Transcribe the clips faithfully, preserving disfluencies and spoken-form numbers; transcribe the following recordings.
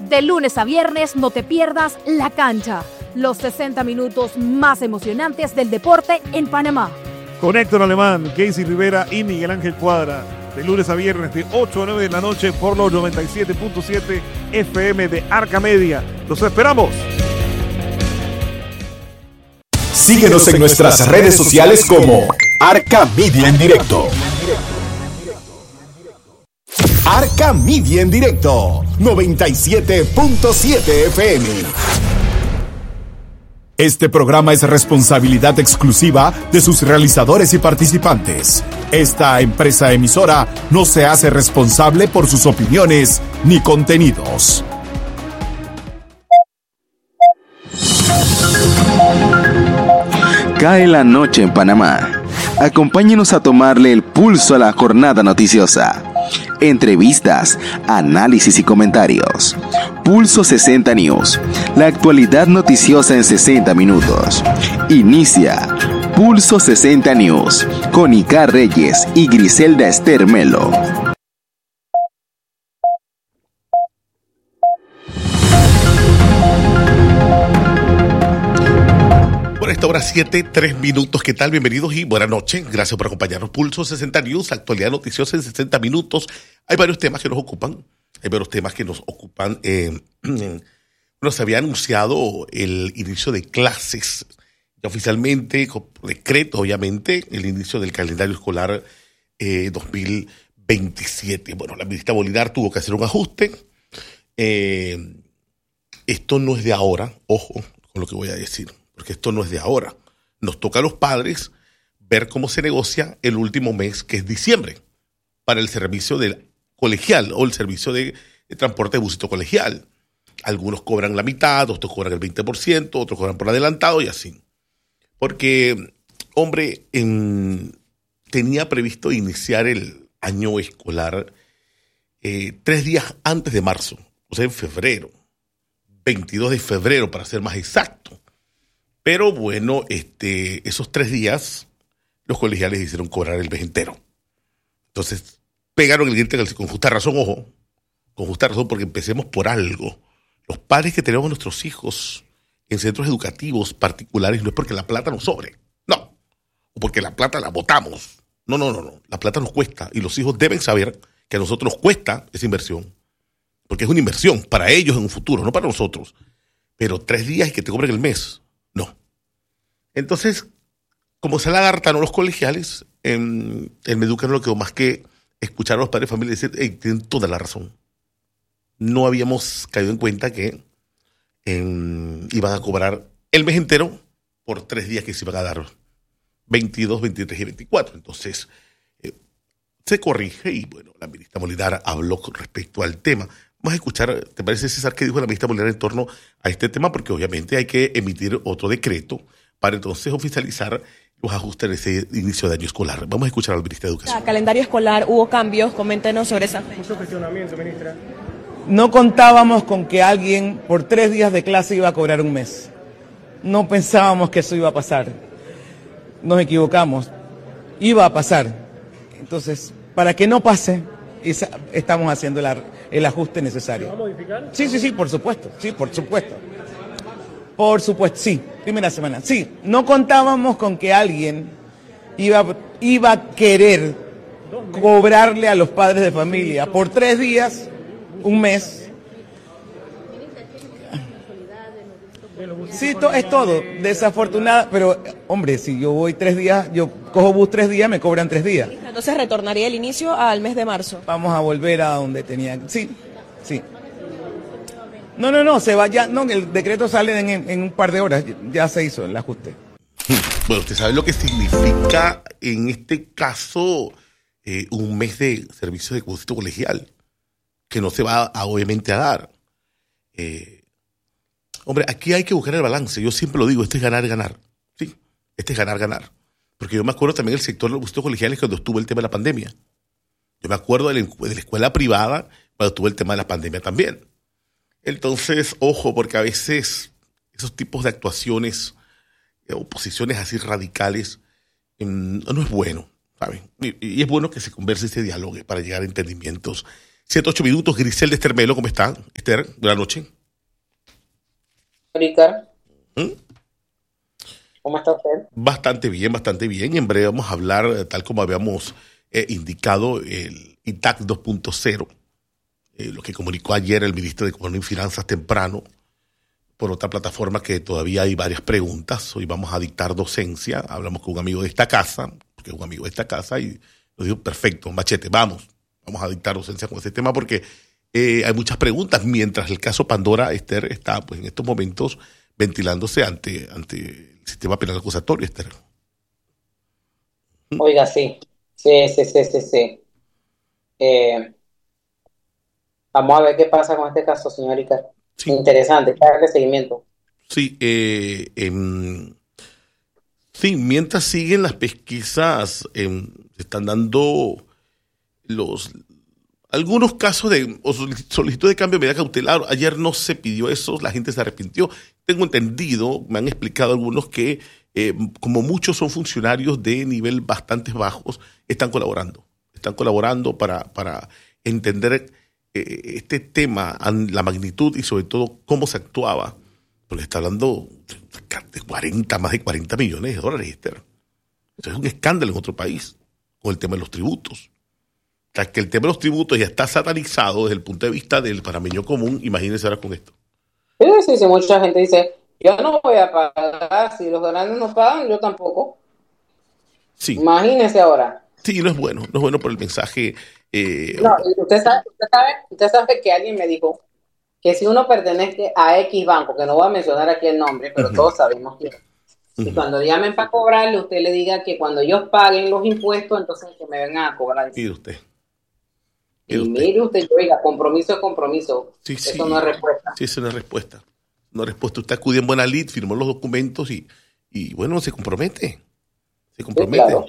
De lunes a viernes no te pierdas La Cancha, los sesenta minutos más emocionantes del deporte en Panamá. Con Héctor Alemán, Casey Rivera y Miguel Ángel Cuadra. De lunes a viernes de ocho a nueve de la noche por los noventa y siete punto siete F M de Arca Media. ¡Los esperamos! Síguenos en nuestras redes sociales como Arca Media en Directo. Arca Media en Directo, noventa y siete punto siete F M. Este programa es responsabilidad exclusiva de sus realizadores y participantes. Esta empresa emisora no se hace responsable por sus opiniones ni contenidos. Cae la noche en Panamá. Acompáñenos a tomarle el pulso a la jornada noticiosa. Entrevistas, análisis y comentarios. Pulso sesenta News. La actualidad noticiosa en sesenta minutos. Inicia Pulso sesenta News con Icar Reyes y Griselda Esther Melo. Por esta hora siete, tres minutos. ¿Qué tal? Bienvenidos y buenas noches. Gracias por acompañarnos. Pulso sesenta News, actualidad noticiosa en sesenta minutos. Hay varios temas que nos ocupan. Hay varios temas que nos ocupan. Eh, bueno, se había anunciado el inicio de clases. Ya oficialmente, con decreto, obviamente, el inicio del calendario escolar eh, dos mil veintisiete. Bueno, la ministra Bolívar tuvo que hacer un ajuste. Eh, esto no es de ahora, ojo con lo que voy a decir. Porque esto no es de ahora. Nos toca a los padres ver cómo se negocia el último mes, que es diciembre, para el servicio del colegial o el servicio de, de transporte de busito colegial. Algunos cobran la mitad, otros cobran el veinte por ciento, otros cobran por adelantado y así. Porque, hombre, en, tenía previsto iniciar el año escolar eh, tres días antes de marzo, o sea, en febrero, veintidós de febrero para ser más exacto. Pero bueno, este, esos tres días los colegiales hicieron cobrar el mes entero. Entonces, pegaron el diente con justa razón, ojo, con justa razón, porque empecemos por algo. Los padres que tenemos a nuestros hijos en centros educativos particulares no es porque la plata nos sobre, no, o porque la plata la botamos. No, no, no, no, la plata nos cuesta y los hijos deben saber que a nosotros nos cuesta esa inversión, porque es una inversión para ellos en un futuro, no para nosotros. Pero tres días y que te cobren el mes. No. Entonces, como se la agarran los colegiales, en el Meduca no lo quedó más que escuchar a los padres de familia y decir, hey, tienen toda la razón. No habíamos caído en cuenta que eh, iban a cobrar el mes entero por tres días que se iban a dar, veintidós, veintitrés y veinticuatro. Entonces, eh, se corrige y, bueno, la ministra Molinar habló con respecto al tema. Vamos a escuchar, ¿te parece, César, qué dijo la ministra Molinar en torno a este tema? Porque obviamente hay que emitir otro decreto para entonces oficializar los ajustes de ese inicio de año escolar. Vamos a escuchar al ministro de Educación. El calendario escolar, ¿hubo cambios? Coméntenos sobre esa fecha. Mucho cuestionamiento, ministra. No contábamos con que alguien por tres días de clase iba a cobrar un mes. No pensábamos que eso iba a pasar. Nos equivocamos. Iba a pasar. Entonces, para que no pase, estamos haciendo el, el ajuste necesario. ¿Se va a modificar? Sí, sí, sí, por supuesto. Sí, por supuesto. Por supuesto, sí. Primera semana. Sí, no contábamos con que alguien iba, iba a querer cobrarle a los padres de familia por tres días, un mes. Sí, to, es todo. Desafortunada, pero hombre, si yo voy tres días, yo cojo bus tres días, me cobran tres días. Entonces retornaría el inicio al mes de marzo. Vamos a volver a donde tenía. Sí, sí. No, no, no, se va ya, no, el decreto sale en, en, en un par de horas, ya se hizo el ajuste. Bueno, usted sabe lo que significa en este caso eh, un mes de servicio de depósito colegial, que no se va a, obviamente a dar. Eh, hombre, aquí hay que buscar el balance, yo siempre lo digo, esto es ganar, ganar, ¿sí? Este es ganar, ganar. Porque yo me acuerdo también del sector de los depósitos colegiales cuando estuvo el tema de la pandemia. Yo me acuerdo de la, de la escuela privada cuando estuvo el tema de la pandemia también. Entonces, ojo, porque a veces esos tipos de actuaciones eh, o posiciones así radicales eh, no es bueno, ¿saben? Y, y es bueno que se converse y se dialogue para llegar a entendimientos. siete, ocho minutos. Grisel de Esther Melo, ¿cómo está? Esther, buenas noches. Ricardo. ¿Mm? ¿Cómo está usted? Bastante bien, bastante bien. En breve vamos a hablar, tal como habíamos eh, indicado, el I T A C dos punto cero, eh, lo que comunicó ayer el ministro de Economía y Finanzas temprano, por otra plataforma que todavía hay varias preguntas. Hoy vamos a dictar docencia. Hablamos con un amigo de esta casa, que es un amigo de esta casa, y nos dijo, perfecto, Machete, vamos, vamos a dictar docencia con ese tema porque eh, hay muchas preguntas, mientras el caso Pandora, Esther, está pues en estos momentos ventilándose ante, ante el sistema penal acusatorio, Esther. Oiga, sí, sí, sí, sí, sí, sí. Eh, vamos a ver qué pasa con este caso, señorita. Sí. Interesante, darle seguimiento. Sí, eh, eh, sí, mientras siguen las pesquisas, eh, se están dando los algunos casos de solicitud de cambio de medida cautelar. Ayer no se pidió eso, la gente se arrepintió. Tengo entendido, me han explicado algunos que, eh, como muchos son funcionarios de nivel bastante bajos, están colaborando. Están colaborando para, para entender este tema, la magnitud y sobre todo cómo se actuaba, porque está hablando de cuarenta, más de cuarenta millones de dólares, Esther. Eso es un escándalo en otro país, con el tema de los tributos. O sea, que el tema de los tributos ya está satanizado desde el punto de vista del panameño común. Imagínense ahora con esto. Sí, sí, sí, mucha gente dice, yo no voy a pagar, si los grandes no pagan, yo tampoco. Sí. Imagínense ahora. Sí, no es bueno, no es bueno por el mensaje. Eh, no, usted sabe, usted sabe, usted sabe que alguien me dijo que si uno pertenece a X banco, que no voy a mencionar aquí el nombre, pero uh-huh. todos sabemos quién. Uh-huh. Y cuando llamen para cobrarle, usted le diga que cuando ellos paguen los impuestos, entonces que me vengan a cobrar. Mire usted. Mire y usted. mire usted, oiga, compromiso es compromiso. Sí, eso sí. no es respuesta. Sí, eso no es respuesta. No es respuesta. Usted acudió en buena lid, firmó los documentos y, y bueno, se compromete. Se compromete. Sí, claro.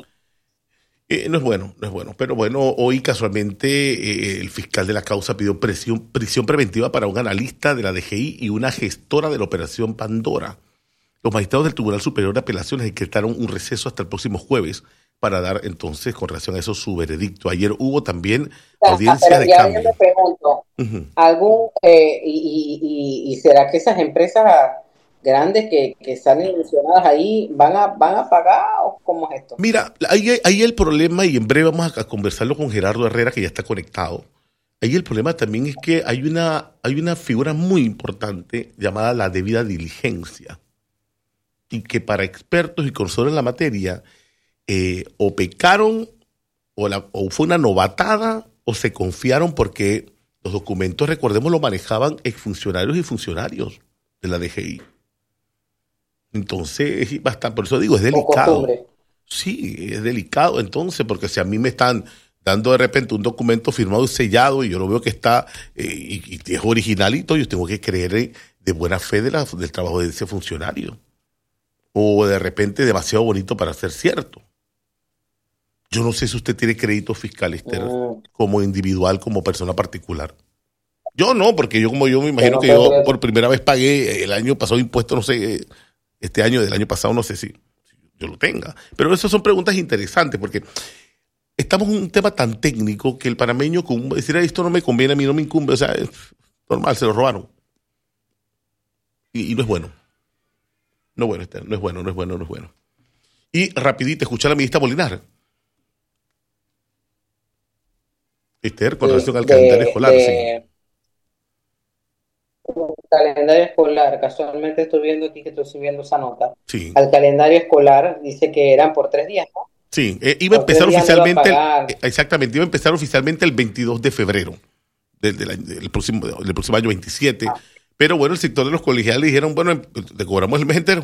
Eh, no es bueno, no es bueno. Pero bueno, hoy casualmente eh, el fiscal de la causa pidió prisión, prisión preventiva para un analista de la D G I y una gestora de la operación Pandora. Los magistrados del Tribunal Superior de Apelaciones decretaron un receso hasta el próximo jueves para dar entonces con relación a eso su veredicto. Ayer hubo también ya, audiencia de ya cambio. Yo me pregunto, uh-huh. ¿algún, eh, y, y, y, y será que esas empresas grandes que, que salen mencionadas ahí van a van a pagar o cómo es esto? Mira, ahí, ahí el problema, y en breve vamos a conversarlo con Gerardo Herrera, que ya está conectado. Ahí el problema también es que hay una, hay una figura muy importante llamada la debida diligencia, y que para expertos y conocedores en la materia eh, o pecaron o, la, o fue una novatada o se confiaron, porque los documentos, recordemos, lo manejaban exfuncionarios y funcionarios de la D G I. Entonces, es bastante, por eso digo, es delicado. Sí, es delicado entonces, porque si a mí me están dando de repente un documento firmado y sellado y yo lo veo que está eh, y, y es originalito, yo tengo que creer de buena fe de la, del trabajo de ese funcionario. O de repente demasiado bonito para ser cierto. Yo no sé si usted tiene crédito fiscal, Esther, mm. como individual, como persona particular. Yo no, porque yo como yo me imagino que yo por primera vez pagué el año pasado impuestos, no sé, este año del año pasado, no sé si, si yo lo tenga. Pero esas son preguntas interesantes, porque estamos en un tema tan técnico que el panameño, como decir, esto no me conviene, a mí no me incumbe, o sea, es normal, se lo robaron. Y, y no es bueno. No es bueno, Esther, no es bueno, no es bueno, no es bueno. Y rapidito, escuchar a la ministra Molinar. Esther, con relación al de, calendario escolar, de, sí. Calendario escolar, casualmente estoy viendo aquí que estoy subiendo esa nota. Sí. Al calendario escolar dice que eran por tres días, ¿no? Sí, eh, iba a empezar oficialmente, iba a el, exactamente, iba a empezar oficialmente el veintidós de febrero del, del, del, próximo, del próximo año veintisiete. Ah. Pero bueno, el sector de los colegiales dijeron, bueno, le cobramos el mes entero.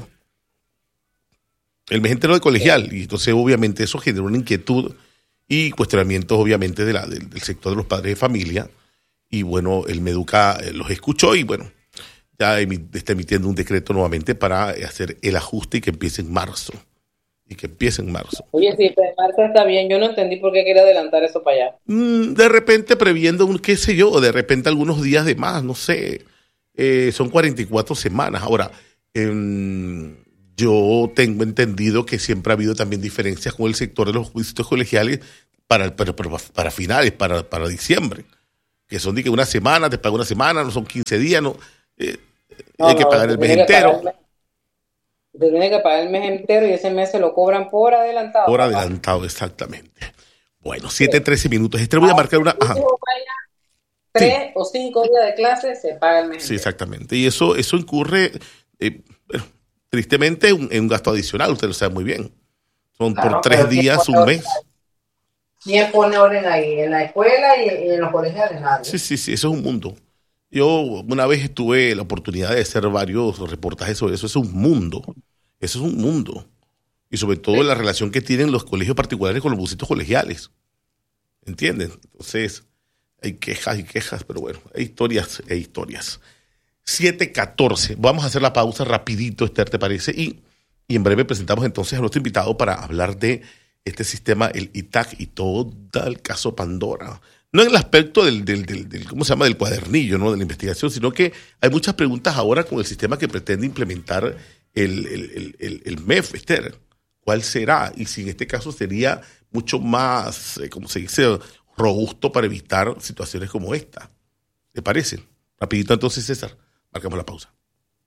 El mes entero de colegial. Sí. Y entonces obviamente eso generó una inquietud y cuestionamientos obviamente de la, del, del sector de los padres de familia. Y bueno, el Meduca los escuchó y bueno, ya está emitiendo un decreto nuevamente para hacer el ajuste y que empiece en marzo. Y que empiece en marzo. Oye, sí, pero en marzo está bien. Yo no entendí por qué quería adelantar eso para allá. Mm, de repente previendo un, qué sé yo, de repente algunos días de más, no sé. Eh, son cuarenta y cuatro semanas. Ahora, eh, yo tengo entendido que siempre ha habido también diferencias con el sector de los juicios colegiales para, para, para, para finales, para, para diciembre. Que que son de que una semana, te paga una semana, no son quince días, no, eh, No, hay que no, pagar el usted mes tiene que pagar entero. el mes- usted tiene que pagar el mes entero y ese mes se lo cobran por adelantado. Por papá. adelantado, exactamente. Bueno, siete trece minutos. Este voy a marcar una. Ajá. Si tu hijo vaya tres o cinco días de clase, se paga el mes Sí, entero. exactamente. Y eso, eso incurre, eh, bueno, tristemente, en un, en un gasto adicional. Usted lo sabe muy bien. Son Claro, por tres pero ¿quién días, pone un orden mes. ahí? ¿Quién pone orden ahí? En la escuela y, y en los colegiales nadie. Sí, sí, sí, eso es un mundo. Yo una vez tuve la oportunidad de hacer varios reportajes sobre eso. Eso es un mundo. Eso es un mundo. Y sobre todo la relación que tienen los colegios particulares con los busitos colegiales. ¿Entienden? Entonces, hay quejas y quejas, pero bueno, hay historias e historias. siete catorce. Vamos a hacer la pausa rapidito, Esther, ¿te parece? Y, y en breve presentamos entonces a nuestro invitado para hablar de este sistema, el I T A C y todo el caso Pandora. No en el aspecto del, del, del, del, ¿cómo se llama?, del cuadernillo, ¿no?, de la investigación, sino que hay muchas preguntas ahora con el sistema que pretende implementar el, el, el, el, el M E F, Esther. ¿Cuál será? Y si en este caso sería mucho más, eh, como se dice, robusto para evitar situaciones como esta. ¿Te parece? Rapidito entonces, César, marcamos la pausa.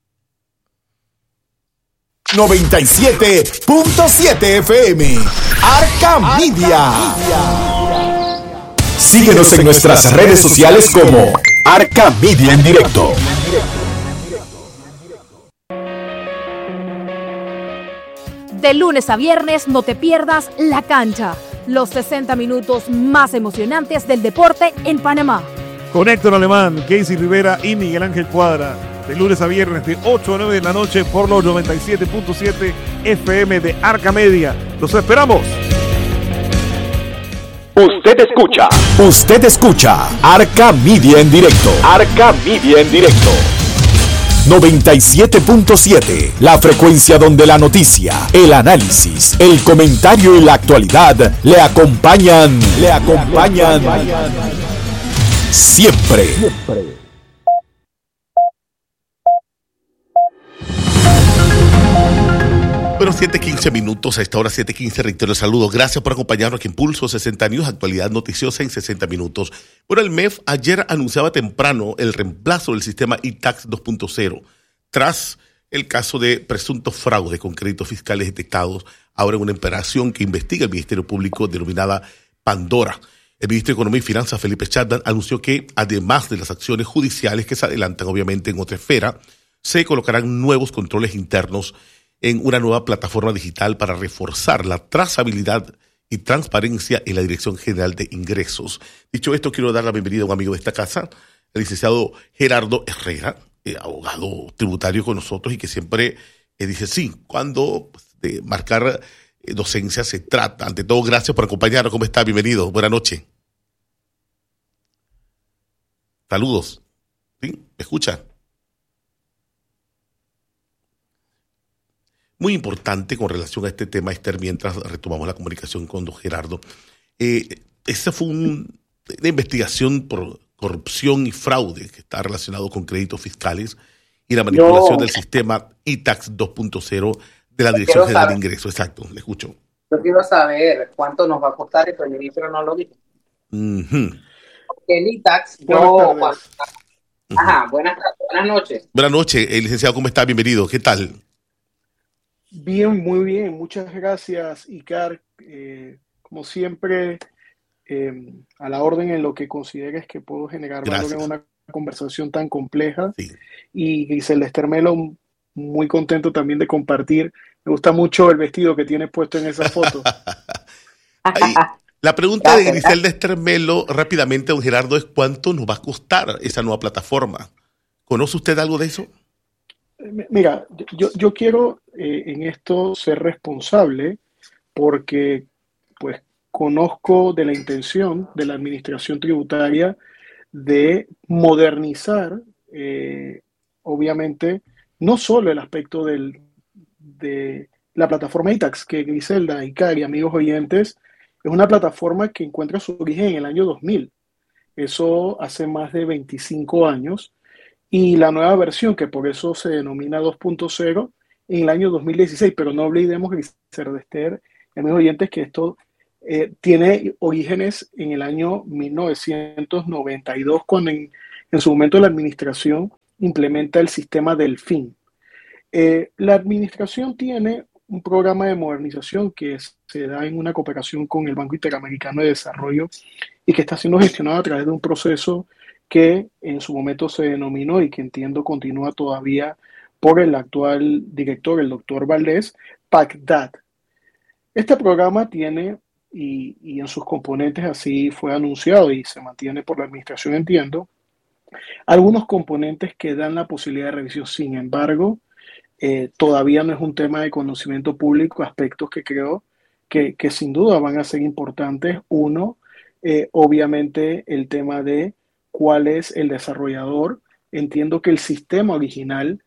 noventa y siete punto siete F M. Arca Media. Síguenos en nuestras redes sociales como Arca Media en directo. De lunes a viernes no te pierdas La Cancha, los sesenta minutos más emocionantes del deporte en Panamá. Con Héctor Alemán, Casey Rivera y Miguel Ángel Cuadra. De lunes a viernes de ocho a nueve de la noche por los noventa y siete punto siete F M de Arca Media. ¡Los esperamos! Usted escucha. Usted escucha Arca Media en directo. Arca Media en directo. noventa y siete punto siete, la frecuencia donde la noticia, el análisis, el comentario y la actualidad le acompañan, le acompañan siempre. Bueno, siete quince minutos, a esta hora siete quince, reitero el saludo. Gracias por acompañarnos aquí en Pulso sesenta News, actualidad noticiosa en sesenta minutos. Bueno, el M E F ayer anunciaba temprano el reemplazo del sistema I T A X dos punto cero, tras el caso de presuntos fraudes con créditos fiscales detectados ahora en una operación que investiga el Ministerio Público denominada Pandora. El ministro de Economía y Finanzas, Felipe Chatman, anunció que, además de las acciones judiciales que se adelantan obviamente en otra esfera, se colocarán nuevos controles internos en una nueva plataforma digital para reforzar la trazabilidad y transparencia en la Dirección General de Ingresos. Dicho esto, quiero dar la bienvenida a un amigo de esta casa, el licenciado Gerardo Herrera, eh, abogado tributario con nosotros y que siempre eh, dice sí, cuando pues, de marcar eh, docencia se trata. Ante todo, gracias por acompañarnos. ¿Cómo está? Bienvenido. Buenas noches. Saludos. ¿Sí? ¿Me escucha? Muy importante con relación a este tema, Esther, mientras retomamos la comunicación con don Gerardo. Eh, esa fue un, una investigación por corrupción y fraude que está relacionado con créditos fiscales y la manipulación Yo, del sistema I T A X dos punto cero de la Dirección General de Ingresos. Exacto, le escucho. yo quiero saber cuánto nos va a costar, pero el ministro no lo dijo. Uh-huh. Porque el I T A X, Buenas yo, tardes. cuando- Ajá, buenas tardes, buenas noches. Buenas noches, eh, licenciado, ¿cómo está? Bienvenido. ¿Qué tal? Bien, muy bien. Muchas gracias, Icar. Eh, como siempre, eh, a la orden en lo que consideres que puedo generar valor Gracias. en una conversación tan compleja. Sí. Y Griselda Estermelo, muy contento también de compartir. Me gusta mucho el vestido que tienes puesto en esa foto. Ahí, la pregunta de Gracias. Griselda Estermelo, rápidamente, don Gerardo, es ¿cuánto nos va a costar esa nueva plataforma? ¿Conoce usted algo de eso? Mira, yo, yo quiero eh, en esto ser responsable porque pues conozco de la intención de la administración tributaria de modernizar, eh, obviamente, no solo el aspecto del, de la plataforma I T A X, que Griselda, Icar y amigos oyentes, es una plataforma que encuentra su origen en el año dos mil. Eso hace más de veinticinco años. Y la nueva versión, que por eso se denomina dos punto cero, en el año dos mil dieciséis. Pero no olvidemos, Griselda Esther, amigos oyentes, que esto eh, tiene orígenes en el año mil novecientos noventa y dos, cuando en, en su momento la administración implementa el sistema Delfín. Eh, la administración tiene un programa de modernización que es, se da en una cooperación con el Banco Interamericano de Desarrollo y que está siendo gestionado a través de un proceso que en su momento se denominó y que entiendo continúa todavía por el actual director, el doctor Valdés, PACDAD. Este programa tiene, y, y en sus componentes así fue anunciado y se mantiene por la administración, entiendo, algunos componentes que dan la posibilidad de revisión. Sin embargo, eh, todavía no es un tema de conocimiento público, aspectos que creo que, que sin duda van a ser importantes. Uno, eh, obviamente el tema de cuál es el desarrollador. Entiendo que el sistema original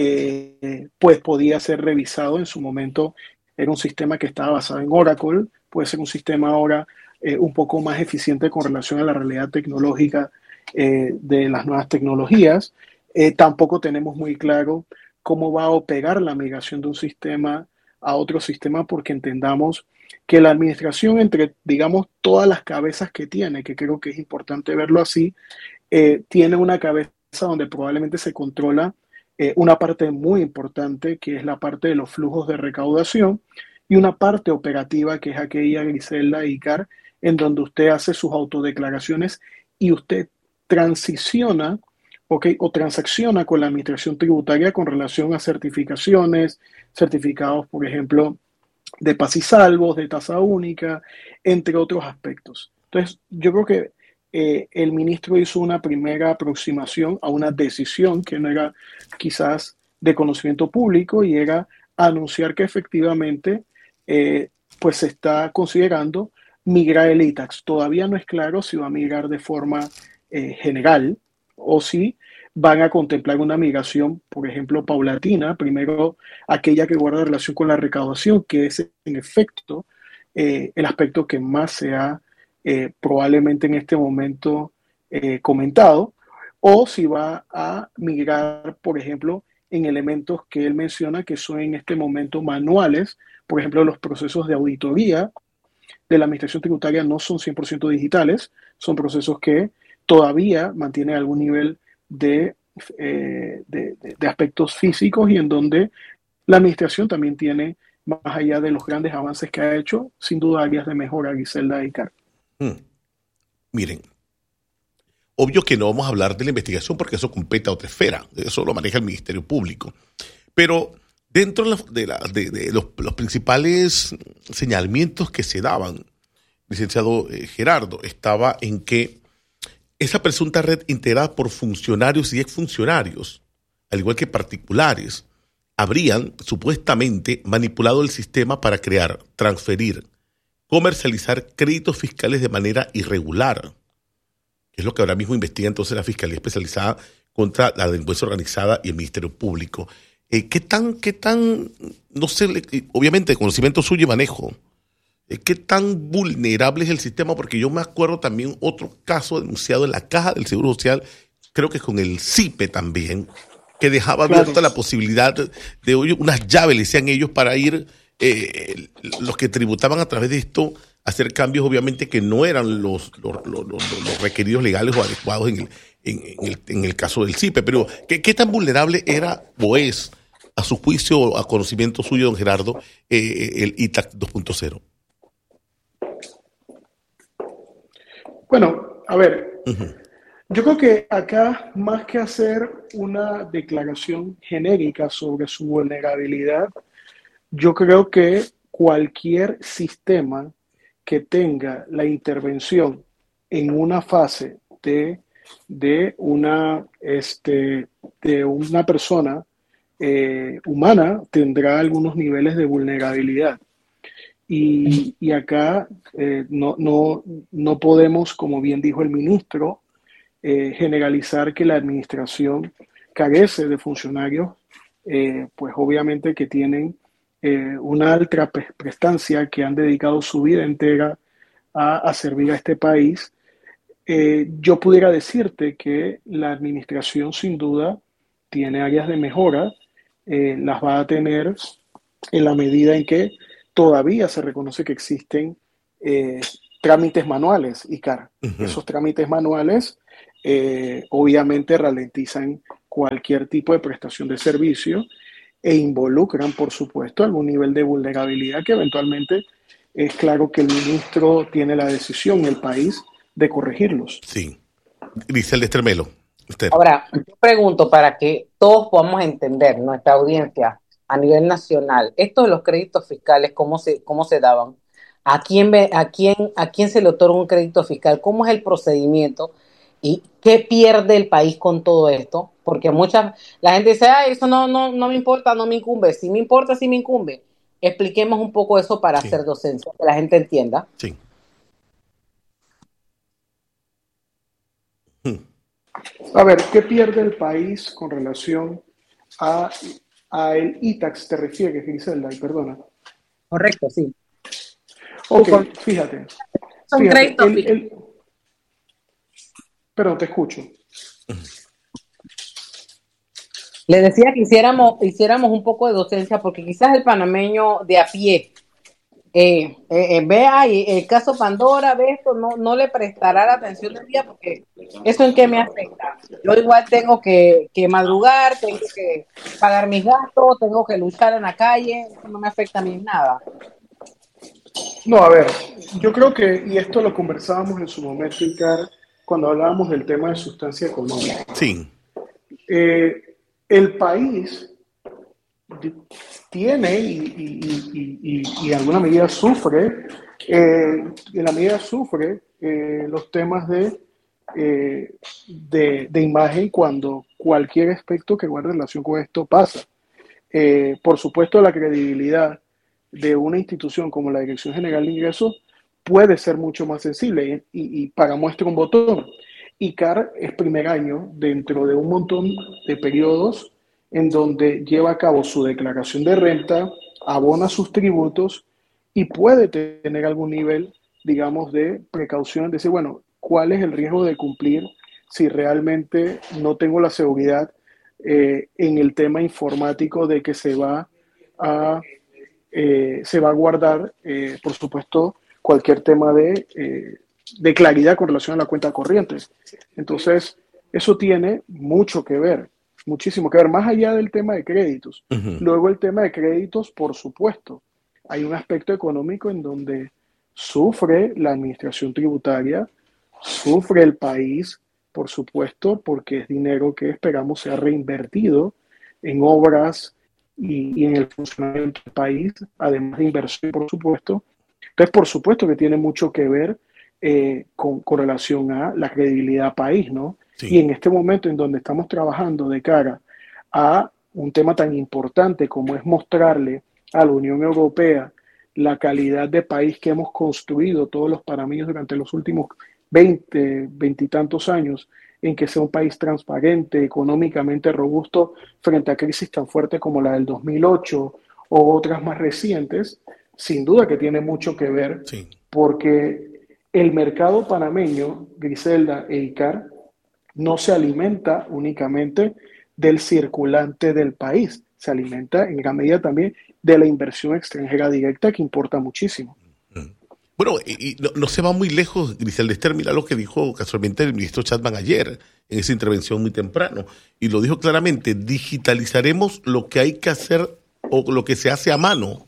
eh, pues podía ser revisado en su momento. Era un sistema que estaba basado en Oracle, puede ser un sistema ahora eh, un poco más eficiente con relación a la realidad tecnológica eh, de las nuevas tecnologías. Eh, tampoco tenemos muy claro cómo va a operar la migración de un sistema a otro sistema, porque entendamos que la administración, entre, digamos, todas las cabezas que tiene, que creo que es importante verlo así, eh, tiene una cabeza donde probablemente se controla eh, una parte muy importante, que es la parte de los flujos de recaudación, y una parte operativa, que es aquella, Griselda y Icar, en donde usted hace sus autodeclaraciones y usted transiciona, okay, o transacciona con la administración tributaria con relación a certificaciones, certificados, por ejemplo, de paz y salvos, de tasa única, entre otros aspectos. Entonces, yo creo que eh, el ministro hizo una primera aproximación a una decisión que no era quizás de conocimiento público, y era anunciar que efectivamente eh, pues se está considerando migrar el I TAX. Todavía no es claro si va a migrar de forma eh, general o si van a contemplar una migración, por ejemplo, paulatina, primero aquella que guarda relación con la recaudación, que es en efecto eh, el aspecto que más se ha eh, probablemente en este momento eh, comentado, o si va a migrar, por ejemplo, en elementos que él menciona que son en este momento manuales. Por ejemplo, los procesos de auditoría de la administración tributaria no son cien por ciento digitales, son procesos que todavía mantienen algún nivel de, eh, de, de, de aspectos físicos, y en donde la administración también tiene, más allá de los grandes avances que ha hecho, sin duda áreas de mejora, Griselda y Car. Hmm. Miren, obvio que no vamos a hablar de la investigación porque eso compete a otra esfera, eso lo maneja el Ministerio Público, pero dentro de, la, de, la, de, de los, los principales señalamientos que se daban, licenciado eh, Gerardo, estaba en que esa presunta red integrada por funcionarios y exfuncionarios, al igual que particulares, habrían supuestamente manipulado el sistema para crear, transferir, comercializar créditos fiscales de manera irregular, que es lo que ahora mismo investiga entonces la Fiscalía Especializada contra la Delincuencia Organizada y el Ministerio Público. Eh, ¿Qué tan, qué tan, no sé, obviamente conocimiento suyo y manejo, eh, qué tan vulnerable es el sistema? Porque yo me acuerdo también otro caso denunciado en la Caja del Seguro Social, creo que con el C I P E también, que dejaba abierta claro. la posibilidad de hoy unas llaves, le decían ellos, para ir eh, los que tributaban a través de esto, hacer cambios obviamente que no eran los, los, los, los, los requeridos legales o adecuados en el, en, en el, en el caso del C I P E. Pero ¿qué, qué tan vulnerable era o es, a su juicio o a conocimiento suyo, don Gerardo, eh, el I TAX dos punto cero? Bueno, a ver, uh-huh. yo creo que acá, más que hacer una declaración genérica sobre su vulnerabilidad, yo creo que cualquier sistema que tenga la intervención en una fase de, de, una, este, de una persona eh, humana tendrá algunos niveles de vulnerabilidad. Y, y acá eh, no, no, no podemos, como bien dijo el ministro, eh, generalizar que la administración carece de funcionarios, eh, pues obviamente que tienen eh, una alta prestancia, que han dedicado su vida entera a, a servir a este país. Eh, yo pudiera decirte que la administración sin duda tiene áreas de mejora, eh, las va a tener en la medida en que todavía se reconoce que existen eh, trámites manuales, Icar. Uh-huh. Esos trámites manuales eh, obviamente ralentizan cualquier tipo de prestación de servicio e involucran, por supuesto, algún nivel de vulnerabilidad que eventualmente es claro que el ministro tiene la decisión, el país, de corregirlos. Sí. Griselda Estremelo, usted. Ahora, yo pregunto para que todos podamos entender, nuestra audiencia a nivel nacional, esto de los créditos fiscales, ¿cómo se, cómo se daban? ¿A quién, a, quién, ¿A quién se le otorga un crédito fiscal? ¿Cómo es el procedimiento? ¿Y qué pierde el país con todo esto? Porque muchas, la gente dice, ah, eso no, no, no me importa, no me incumbe. Si me importa, sí me incumbe. Expliquemos un poco eso para sí. hacer docencia, que la gente entienda. Sí. A ver, ¿qué pierde el país con relación a, a el I TAX? ¿Te refieres, Griselda? Perdona. Correcto, sí. Ok, fíjate. Son fíjate, créditos el, el, Perdón, te escucho. Le decía que hiciéramos, hiciéramos un poco de docencia, porque quizás el panameño de a pie eh, eh, ve ahí el caso Pandora, ve esto, no, no le prestará la atención del día, porque eso en qué me afecta. Yo igual tengo que, que madrugar, tengo que pagar mis gastos, tengo que luchar en la calle, eso no me afecta a mí en nada. No, a ver, yo creo que, y esto lo conversábamos en su momento, Icar, cuando hablábamos del tema de sustancia económica. Sí. Eh, el país tiene y, y, y, y, y en alguna medida sufre, eh, en la medida sufre eh, los temas de, eh, de, de imagen cuando cualquier aspecto que guarde relación con esto pasa. Eh, por supuesto, la credibilidad de una institución como la Dirección General de Ingresos puede ser mucho más sensible y, y, y para muestra un botón. Icar es primer año dentro de un montón de periodos en donde lleva a cabo su declaración de renta, abona sus tributos y puede tener algún nivel, digamos, de precaución, de decir, bueno, ¿cuál es el riesgo de cumplir si realmente no tengo la seguridad eh, en el tema informático de que se va a, eh, se va a guardar, eh, por supuesto, cualquier tema de, eh, de claridad con relación a la cuenta corriente? Entonces, eso tiene mucho que ver, muchísimo que ver, más allá del tema de créditos. Uh-huh. Luego el tema de créditos, por supuesto, hay un aspecto económico en donde sufre la administración tributaria, sufre el país, por supuesto, porque es dinero que esperamos sea reinvertido en obras y, y en el funcionamiento del país, además de inversión, por supuesto. Entonces, por supuesto que tiene mucho que ver eh, con, con relación a la credibilidad país, ¿no? Sí. Y en este momento en donde estamos trabajando de cara a un tema tan importante como es mostrarle a la Unión Europea la calidad de país que hemos construido todos los panameños durante los últimos veinte, veinte y tantos años, en que sea un país transparente, económicamente robusto frente a crisis tan fuertes como la del dos mil ocho o otras más recientes, sin duda que tiene mucho que ver, sí. Porque el mercado panameño, Griselda e Icar, no se alimenta únicamente del circulante del país, se alimenta en gran medida también de la inversión extranjera directa, que importa muchísimo. Bueno, y, y no, no se va muy lejos, Griselda Esther, mira lo que dijo casualmente el ministro Chapman ayer, en esa intervención muy temprano, y lo dijo claramente: digitalizaremos lo que hay que hacer o lo que se hace a mano,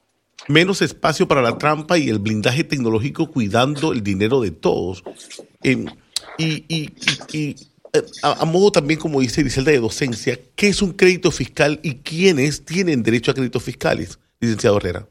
menos espacio para la trampa y el blindaje tecnológico, cuidando el dinero de todos. Eh, y y, y, y a, a modo también, como dice Griselda, de docencia, ¿qué es un crédito fiscal y quiénes tienen derecho a créditos fiscales, licenciado Herrera?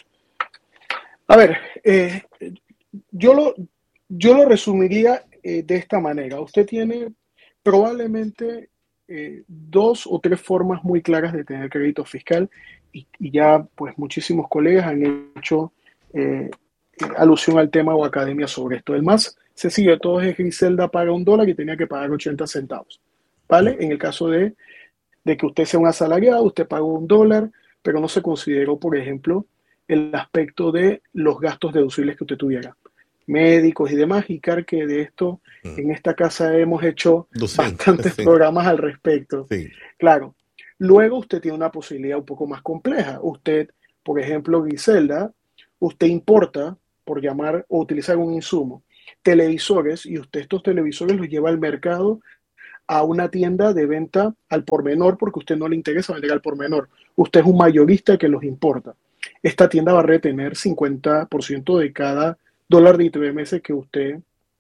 A ver, eh, yo, lo, yo lo resumiría eh, de esta manera. Usted tiene probablemente eh, dos o tres formas muy claras de tener crédito fiscal y, y ya pues muchísimos colegas han hecho eh, alusión al tema o academia sobre esto. El más sencillo de todos es Griselda paga un dólar y tenía que pagar ochenta centavos, ¿vale? En el caso de, de que usted sea un asalariado, usted pagó un dólar, pero no se consideró, por ejemplo, el aspecto de los gastos deducibles que usted tuviera, médicos y demás, y Icar, que de esto mm. en esta casa hemos hecho Docente, bastantes sí. programas al respecto. Sí. Claro. Luego usted tiene una posibilidad un poco más compleja. Usted, por ejemplo, Griselda, usted importa, por llamar o utilizar un insumo, televisores, y usted estos televisores los lleva al mercado a una tienda de venta al por menor, porque a usted no le interesa vender al por menor. Usted es un mayorista que los importa. Esta tienda va a retener cincuenta por ciento de cada dólar de I T B M S que usted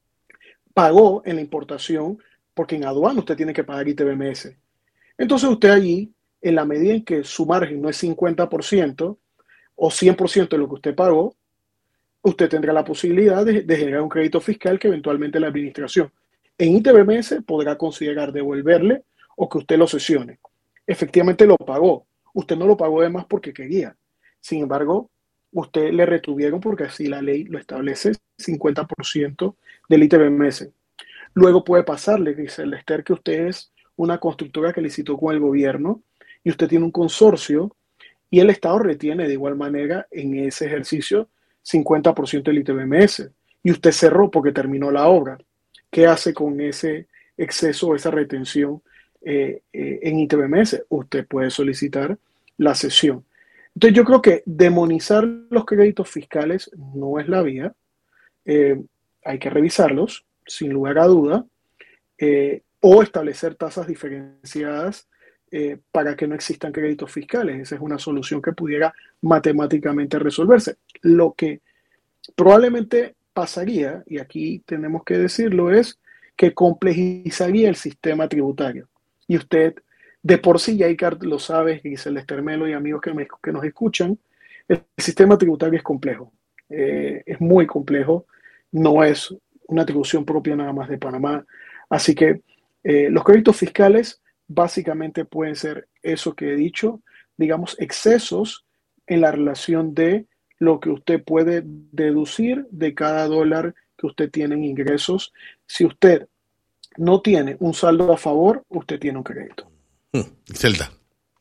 pagó en la importación, porque en aduana usted tiene que pagar I T B M S. Entonces usted allí, en la medida en que su margen no es cincuenta por ciento o cien por ciento de lo que usted pagó, usted tendrá la posibilidad de, de generar un crédito fiscal que eventualmente la administración en I T B M S podrá considerar devolverle o que usted lo cesione. Efectivamente lo pagó. Usted no lo pagó de más porque quería. Sin embargo, usted le retuvieron porque así la ley lo establece, cincuenta por ciento del I T B M S. Luego puede pasarle, dice el Lester, que usted es una constructora que licitó con el gobierno y usted tiene un consorcio y el Estado retiene de igual manera en ese ejercicio cincuenta por ciento del I T B M S y usted cerró porque terminó la obra. ¿Qué hace con ese exceso o esa retención eh, eh, en I T B M S? Usted puede solicitar la cesión. Entonces yo creo que demonizar los créditos fiscales no es la vía. Eh, hay que revisarlos, sin lugar a duda, eh, o establecer tasas diferenciadas eh, para que no existan créditos fiscales. Esa es una solución que pudiera matemáticamente resolverse. Lo que probablemente pasaría, y aquí tenemos que decirlo, es que complejizaría el sistema tributario. Y usted, de por sí, ya Icar lo sabe, Giselle Estermelo y amigos que, me, que nos escuchan, el sistema tributario es complejo. Eh, es muy complejo. No es una atribución propia nada más de Panamá. Así que eh, los créditos fiscales básicamente pueden ser eso que he dicho, digamos, excesos en la relación de lo que usted puede deducir de cada dólar que usted tiene en ingresos. Si usted no tiene un saldo a favor, usted tiene un crédito. Hmm. Zelda.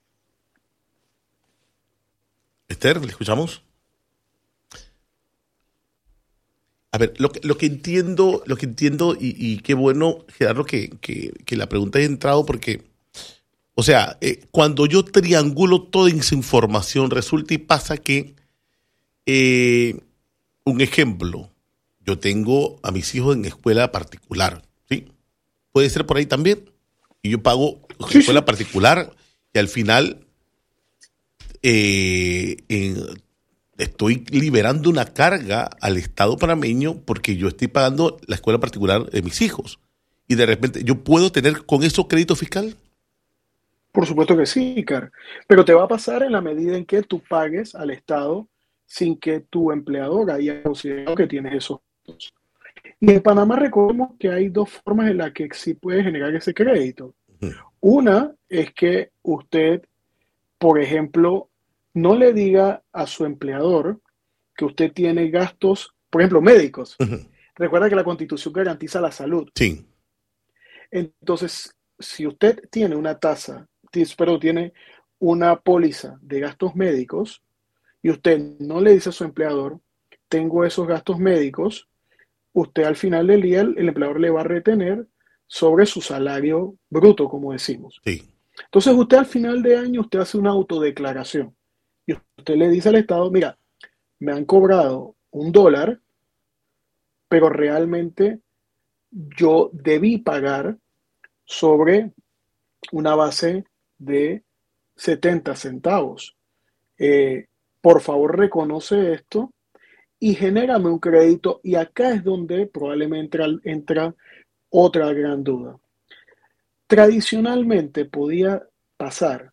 Esther, ¿le escuchamos? A ver, lo que, lo que entiendo, lo que entiendo, y, y qué bueno, Gerardo, que, que, que la pregunta haya entrado, porque, o sea, eh, cuando yo triangulo toda esa información, resulta y pasa que Eh, un ejemplo, yo tengo a mis hijos en escuela particular, ¿sí? Puede ser por ahí también. Y yo pago Sí, escuela sí. particular y al final eh, eh, estoy liberando una carga al Estado panameño porque yo estoy pagando la escuela particular de mis hijos. Y de repente, ¿yo puedo tener con eso crédito fiscal? Por supuesto que sí, Icar. Pero te va a pasar en la medida en que tú pagues al Estado sin que tu empleador haya considerado que tienes esos gastos. Y en Panamá recordemos que hay dos formas en las que sí puede generar ese crédito. Uh-huh. Una es que usted, por ejemplo, no le diga a su empleador que usted tiene gastos, por ejemplo, médicos. Uh-huh. Recuerda que la Constitución garantiza la salud. Sí. Entonces, si usted tiene una tasa, perdón, tiene una póliza de gastos médicos, y usted no le dice a su empleador, tengo esos gastos médicos, usted al final del día, el, el empleador le va a retener sobre su salario bruto, como decimos. Sí. Entonces usted al final de año, usted hace una autodeclaración y usted le dice al Estado, mira, me han cobrado un dólar, pero realmente yo debí pagar sobre una base de setenta centavos. Eh, Por favor, reconoce esto y genérame un crédito. Y acá es donde probablemente entra, entra otra gran duda. Tradicionalmente podía pasar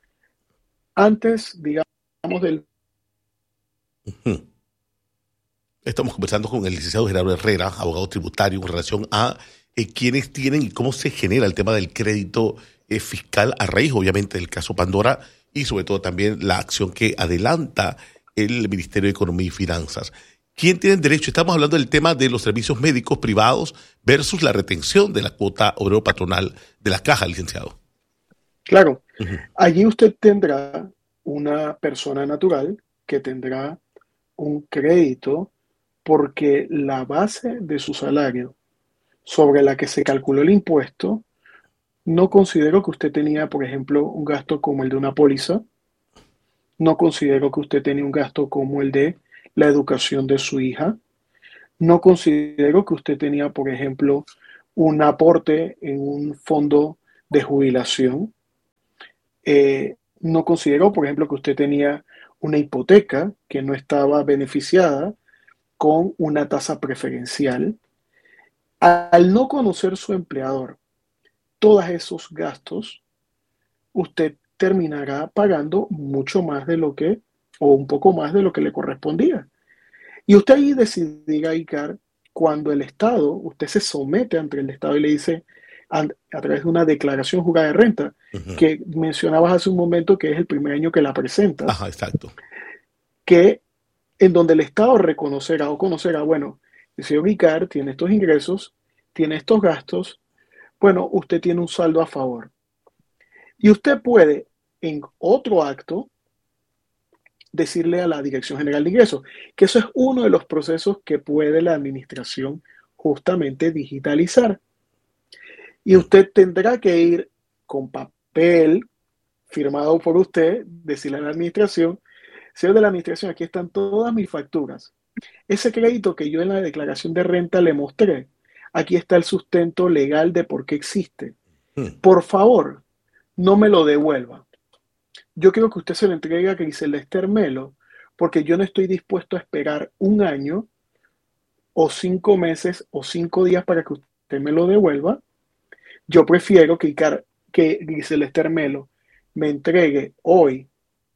antes, digamos, del... Uh-huh. Estamos conversando con el licenciado Gerardo Herrera, abogado tributario, en relación a eh, quiénes tienen y cómo se genera el tema del crédito eh, fiscal a raíz, obviamente, del caso Pandora, y sobre todo también la acción que adelanta el Ministerio de Economía y Finanzas. ¿Quién tiene derecho? Estamos hablando del tema de los servicios médicos privados versus la retención de la cuota obrero patronal de la caja, licenciado. Claro, Uh-huh. allí usted tendrá una persona natural que tendrá un crédito porque la base de su salario sobre la que se calculó el impuesto, no considero que usted tenía, por ejemplo, un gasto como el de una póliza. No considero que usted tenía un gasto como el de la educación de su hija. No considero que usted tenía, por ejemplo, un aporte en un fondo de jubilación. Eh, no considero, por ejemplo, que usted tenía una hipoteca que no estaba beneficiada con una tasa preferencial. Al no conocer su empleador todos esos gastos, usted terminará pagando mucho más de lo que, o un poco más de lo que le correspondía. Y usted ahí decidirá, Icar, cuando el Estado, usted se somete ante el Estado y le dice, a, a través de una declaración jurada de renta, uh-huh. que mencionabas hace un momento que es el primer año que la presentas. Ajá, exacto. Que en donde el Estado reconocerá o conocerá, bueno, el señor Icar tiene estos ingresos, tiene estos gastos, bueno, usted tiene un saldo a favor. Y usted puede, en otro acto, decirle a la Dirección General de Ingresos que eso es uno de los procesos que puede la administración justamente digitalizar. Y usted tendrá que ir con papel firmado por usted, decirle a la administración, señor de la administración, aquí están todas mis facturas. Ese crédito que yo en la declaración de renta le mostré, aquí está el sustento legal de por qué existe. Por favor, no me lo devuelva. Yo quiero que usted se lo entregue a Griselda Melo, porque yo no estoy dispuesto a esperar un año o cinco meses o cinco días para que usted me lo devuelva. Yo prefiero que, que Griselda Melo me entregue hoy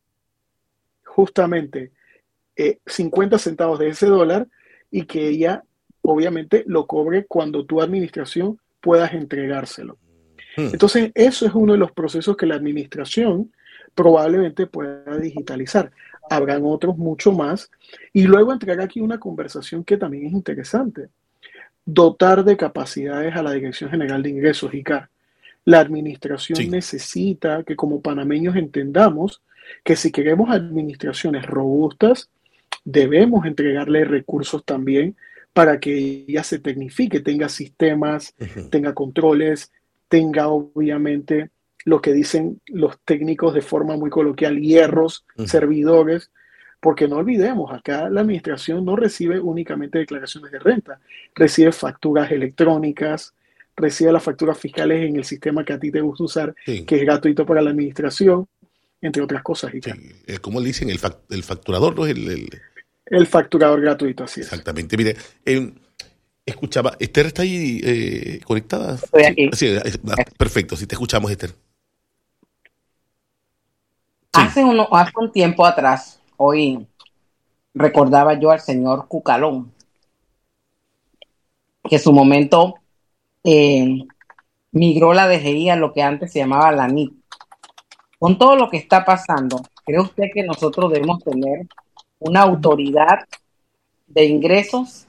justamente eh, cincuenta centavos de ese dólar y que ella obviamente lo cobre cuando tu administración puedas entregárselo. Hmm. Entonces, eso es uno de los procesos que la administración probablemente pueda digitalizar. Habrán otros mucho más. Y luego entrar aquí una conversación que también es interesante. Dotar de capacidades a la Dirección General de Ingresos, I C A R. La administración sí. necesita que como panameños entendamos que si queremos administraciones robustas, debemos entregarle recursos también para que ella se tecnifique, tenga sistemas, uh-huh. tenga controles, tenga obviamente lo que dicen los técnicos de forma muy coloquial, hierros, uh-huh. servidores, porque no olvidemos, acá la administración no recibe únicamente declaraciones de renta, recibe facturas electrónicas, recibe las facturas fiscales en el sistema que a ti te gusta usar, sí. que es gratuito para la administración, entre otras cosas. Sí. Eh, ¿Cómo le dicen? El, fact- el facturador, ¿no? El, el... el facturador gratuito, así es. Exactamente. Mire, eh, escuchaba, Esther está ahí eh, conectada. Estoy aquí. Sí, sí, perfecto, si sí, te escuchamos, Esther. Sí. Hace, uno, hace un tiempo atrás, hoy recordaba yo al señor Cucalón, que en su momento eh, migró la D G I a lo que antes se llamaba la N I T. Con todo lo que está pasando, ¿cree usted que nosotros debemos tener una autoridad de ingresos,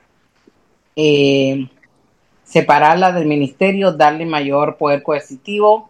eh, separarla del ministerio, darle mayor poder coercitivo?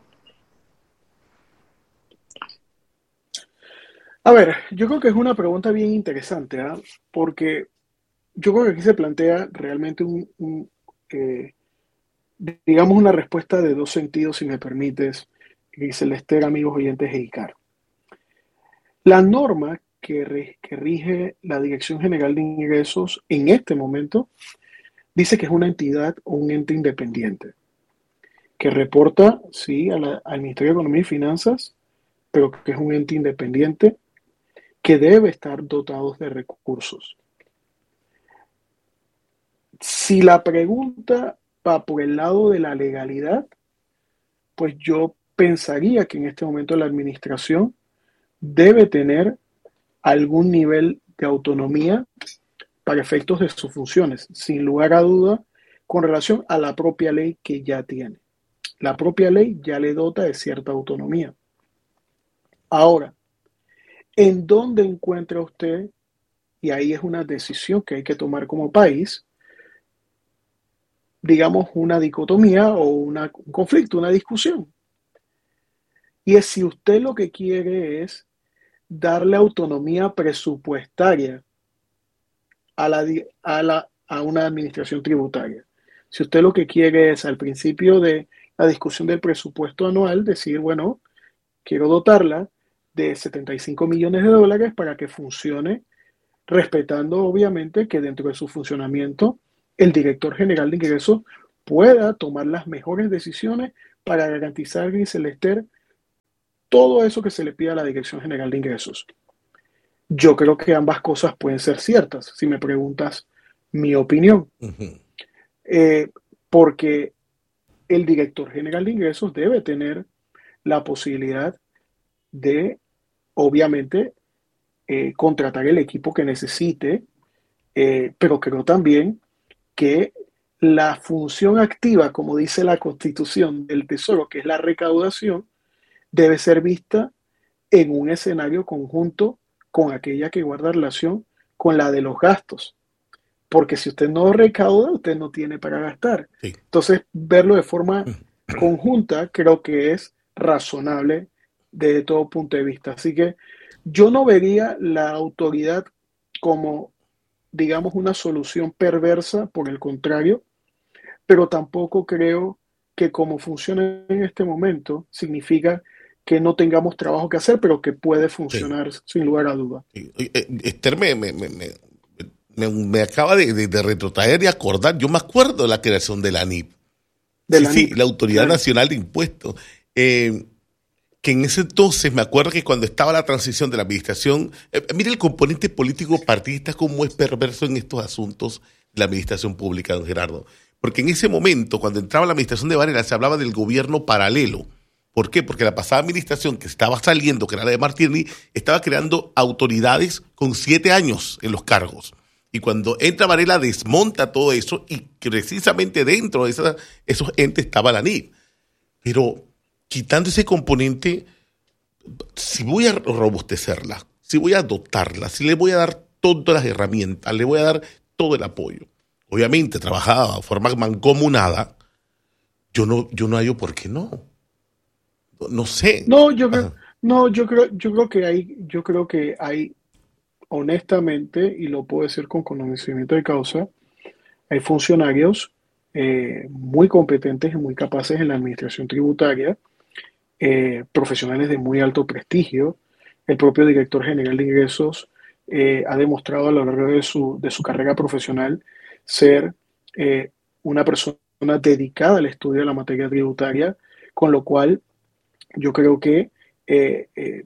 A ver, yo creo que es una pregunta bien interesante, ¿eh? Porque yo creo que aquí se plantea realmente un, un eh, digamos una respuesta de dos sentidos, si me permites, Celester, amigos oyentes de I C A R. La norma que, re, que rige la Dirección General de Ingresos en este momento dice que es una entidad o un ente independiente que reporta, sí, a la, al Ministerio de Economía y Finanzas, pero que es un ente independiente que debe estar dotado de recursos. Si la pregunta va por el lado de la legalidad, pues yo pensaría que en este momento la administración debe tener algún nivel de autonomía para efectos de sus funciones, sin lugar a duda, con relación a la propia ley que ya tiene. La propia ley ya le dota de cierta autonomía. Ahora, ¿en dónde encuentra usted? Y ahí es una decisión que hay que tomar como país, digamos, una dicotomía o una, un conflicto, una discusión. Y es si usted lo que quiere es darle autonomía presupuestaria a, la, a, la, a una administración tributaria. Si usted lo que quiere es al principio de la discusión del presupuesto anual decir, bueno, quiero dotarla de setenta y cinco millones de dólares para que funcione respetando obviamente que dentro de su funcionamiento el director general de ingresos pueda tomar las mejores decisiones para garantizar, Grisel Ester, todo eso que se le pide a la Dirección General de Ingresos. Yo creo que ambas cosas pueden ser ciertas, si me preguntas mi opinión. Uh-huh. Eh, porque el director general de ingresos debe tener la posibilidad de, obviamente, eh, contratar el equipo que necesite, eh, pero creo también que la función activa, como dice la Constitución del Tesoro, que es la recaudación, debe ser vista en un escenario conjunto con aquella que guarda relación con la de los gastos. Porque si usted no recauda, usted no tiene para gastar. Sí. Entonces, verlo de forma conjunta creo que es razonable desde todo punto de vista. Así que yo no vería la autoridad como, digamos, una solución perversa, por el contrario, pero tampoco creo que como funciona en este momento significa que no tengamos trabajo que hacer, pero que puede funcionar, sí, sin lugar a duda. Sí. Esther me, me, me, me, me acaba de, de, de retrotraer y acordar, yo me acuerdo de la creación de la N I P. De sí, la, sí, la Autoridad claro. Nacional de Impuestos. Eh, que en ese entonces, me acuerdo que cuando estaba la transición de la administración, eh, mire el componente político partidista cómo es perverso en estos asuntos de la administración pública, don Gerardo. Porque en ese momento, cuando entraba la administración de Varela, se hablaba del gobierno paralelo. ¿Por qué? Porque la pasada administración que estaba saliendo, que era la de Martínez, estaba creando autoridades con siete años en los cargos. Y cuando entra Varela, desmonta todo eso y precisamente dentro de esa, esos entes estaba la N I P. Pero quitando ese componente, si voy a robustecerla, si voy a dotarla, si le voy a dar todas las herramientas, le voy a dar todo el apoyo, obviamente trabajada de forma mancomunada, yo no, yo no hallo por qué no. No sé. No, yo creo, no, yo creo, yo creo que hay, yo creo que hay, honestamente, y lo puedo decir con conocimiento de causa, hay funcionarios eh, muy competentes y muy capaces en la administración tributaria, eh, profesionales de muy alto prestigio. El propio director general de ingresos eh, ha demostrado a lo largo de su, de su carrera profesional ser eh, una persona dedicada al estudio de la materia tributaria, con lo cual yo creo que eh, eh,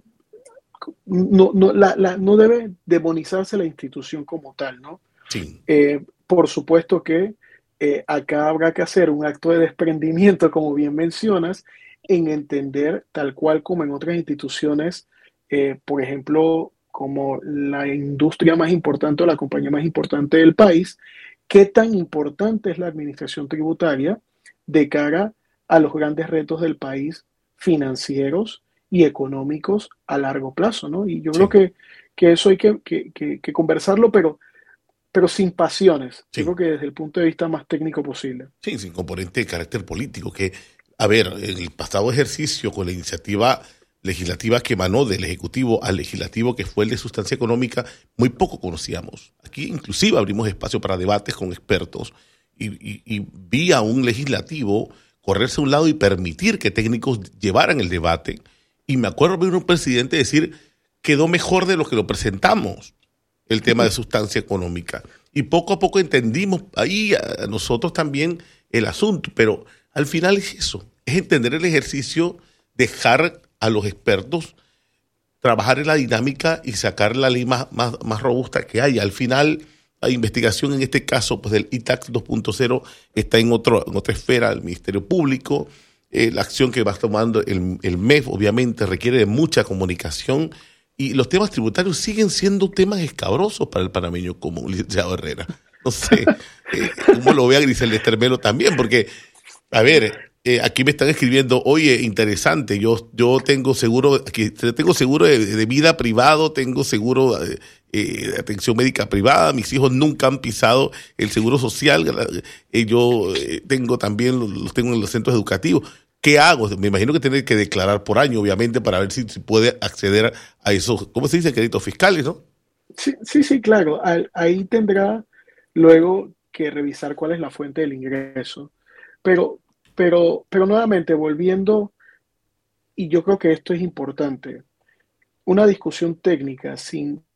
no, no, la, la, no debe demonizarse la institución como tal, ¿no? Sí. Eh, por supuesto que eh, acá habrá que hacer un acto de desprendimiento, como bien mencionas, en entender, tal cual como en otras instituciones, eh, por ejemplo, como la industria más importante o la compañía más importante del país, qué tan importante es la administración tributaria de cara a los grandes retos del país financieros y económicos a largo plazo, ¿no? Y yo sí. creo que, que eso hay que, que, que, que conversarlo, pero, pero sin pasiones. Sí. Yo creo que desde el punto de vista más técnico posible. Sí, sin componente de carácter político, que, a ver, en el pasado ejercicio con la iniciativa legislativa que emanó del Ejecutivo al Legislativo, que fue el de sustancia económica, muy poco conocíamos. Aquí inclusive abrimos espacio para debates con expertos y, y, y vi a un legislativo correrse a un lado y permitir que técnicos llevaran el debate. Y me acuerdo de un presidente decir, quedó mejor de lo que lo presentamos, el tema de sustancia económica. Y poco a poco entendimos ahí a nosotros también el asunto, pero al final es eso, es entender el ejercicio, dejar a los expertos trabajar en la dinámica y sacar la ley más, más, más robusta que haya. Al final, la investigación en este caso pues del I T A X dos punto cero está en, otro, en otra esfera del Ministerio Público. Eh, la acción que va tomando el, el M E F obviamente requiere de mucha comunicación y los temas tributarios siguen siendo temas escabrosos para el panameño común, licenciado Herrera. No sé eh, cómo lo vea Grisel Ester Melo también, porque, a ver, eh, aquí me están escribiendo, oye, interesante, yo yo tengo seguro, aquí tengo seguro de, de vida privado, tengo seguro eh, eh, de atención médica privada, mis hijos nunca han pisado el seguro social, eh, yo eh, tengo también, los tengo en los centros educativos. ¿Qué hago? Me imagino que tiene que declarar por año, obviamente, para ver si, si puede acceder a esos, ¿cómo se dice? Créditos fiscales, ¿no? Sí, sí, sí, claro. Ahí tendrá luego que revisar cuál es la fuente del ingreso. Pero, pero, pero nuevamente, volviendo, y yo creo que esto es importante, una discusión técnica sin